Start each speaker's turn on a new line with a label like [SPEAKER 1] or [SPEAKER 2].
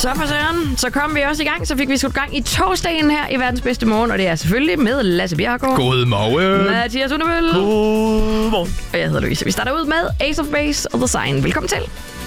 [SPEAKER 1] Så for søren, så kom vi også i gang. Så fik vi skudt gang i torsdagen her i verdens bedste morgen. Og det er selvfølgelig med Lasse Bjerregaard.
[SPEAKER 2] Godmorgen.
[SPEAKER 1] Mathias Undermølle.
[SPEAKER 2] Godmorgen.
[SPEAKER 1] Og jeg hedder Louise. Vi starter ud med Ace of Base og The Sign. Velkommen til.